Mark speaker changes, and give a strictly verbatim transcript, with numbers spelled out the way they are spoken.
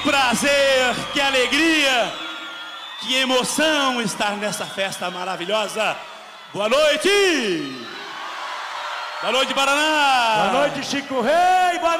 Speaker 1: prazer, que alegria, que emoção estar nessa festa maravilhosa. Boa noite! Boa noite, Paraná!
Speaker 2: Boa noite, Chico Rei! Boa